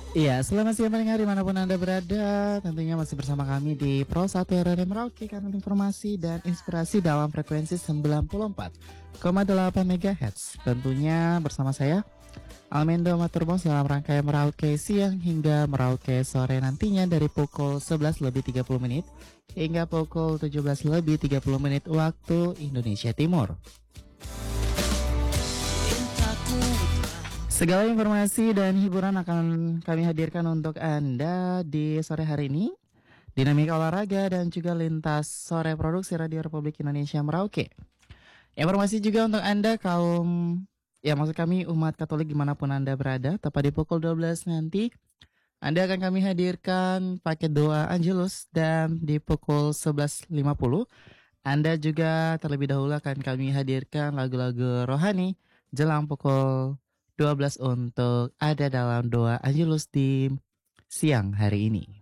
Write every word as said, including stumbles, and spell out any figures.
Iya, selamat siang pendengar dimanapun Anda berada. Tentunya masih bersama kami di Pro satu R R Merauke, kanal informasi dan inspirasi dalam frekuensi sembilan puluh empat koma delapan MHz. Tentunya bersama saya, Almendo Maturbos dalam rangkaian Merauke siang hingga Merauke sore nantinya dari pukul sebelas lebih tiga puluh menit hingga pukul tujuh belas lebih tiga puluh menit waktu Indonesia Timur. Segala informasi dan hiburan akan kami hadirkan untuk Anda di sore hari ini. Dinamika olahraga dan juga lintas sore produksi Radio Republik Indonesia Merauke. Informasi juga untuk Anda kaum, ya maksud kami umat Katolik dimanapun Anda berada. Tepat di pukul dua belas nanti Anda akan kami hadirkan paket doa Angelus, dan di pukul sebelas lima puluh Anda juga terlebih dahulu akan kami hadirkan lagu-lagu rohani jelang pukul dua belas untuk ada dalam doa Angelus di siang hari ini.